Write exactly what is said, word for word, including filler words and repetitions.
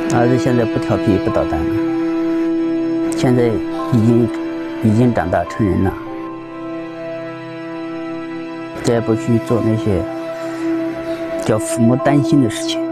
儿子现在不调皮不捣蛋了，现在已经已经长大成人了，再也不去做那些叫父母担心的事情。